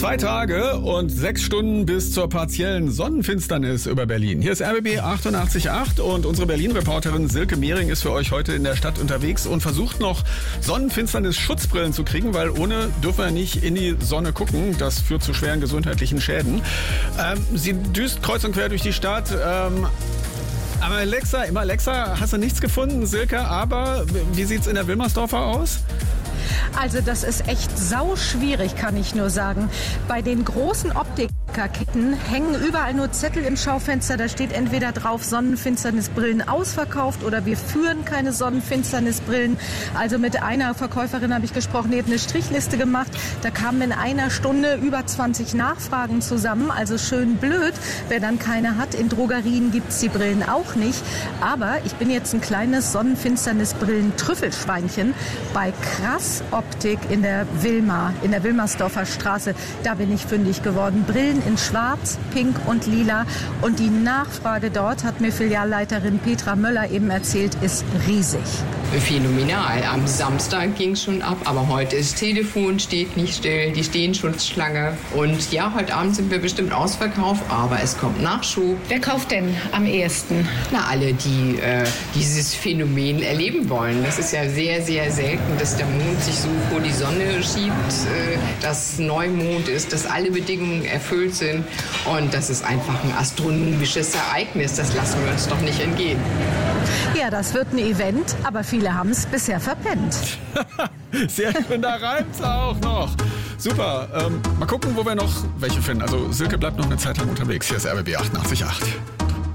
2 Tage und 6 Stunden bis zur partiellen Sonnenfinsternis über Berlin. Hier ist RBB 88.8 und unsere Berlin-Reporterin Silke Mehring ist für euch heute in der Stadt unterwegs und versucht noch Sonnenfinsternis-Schutzbrillen zu kriegen, weil ohne dürfen wir nicht in die Sonne gucken. Das führt zu schweren gesundheitlichen Schäden. Sie düst kreuz und quer durch die Stadt. Aber Alexa, hast du nichts gefunden, Silke? Aber wie sieht's in der Wilmersdorfer aus? Also das ist echt sauschwierig, kann ich nur sagen. Bei den großen Optikerketten hängen überall nur Zettel im Schaufenster. Da steht entweder drauf, Sonnenfinsternisbrillen ausverkauft oder wir führen keine Sonnenfinsternisbrillen. Also mit einer Verkäuferin habe ich gesprochen, die hat eine Strichliste gemacht. Da kamen in einer Stunde über 20 Nachfragen zusammen. Also schön blöd, wer dann keine hat. In Drogerien gibt es die Brillen auch nicht. Aber ich bin jetzt ein kleines Sonnenfinsternisbrillen-Trüffelschweinchen bei Krass Optik in der Wilmersdorfer Straße. Da bin ich fündig geworden. Brillen in Schwarz, Pink und Lila. Und die Nachfrage dort, hat mir Filialleiterin Petra Möller eben erzählt, ist riesig. Phänomenal. Am Samstag ging es schon ab, aber heute ist Telefon, steht nicht still, die Stehenschutzschlange. Und ja, heute Abend sind wir bestimmt ausverkauft, aber es kommt Nachschub. Wer kauft denn am ehesten? Na, alle, die dieses Phänomen erleben wollen. Das ist ja sehr, sehr selten, dass der Mond sich so vor die Sonne schiebt, dass Neumond ist, dass alle Bedingungen erfüllt sind. Und das ist einfach ein astronomisches Ereignis. Das lassen wir uns doch nicht entgehen. Ja, das wird ein Event, aber viele haben es bisher verpennt. Sehr schön, da reimt's auch noch. Super. Mal gucken, wo wir noch welche finden. Also Silke bleibt noch eine Zeit lang unterwegs. Hier ist RBB 88.8.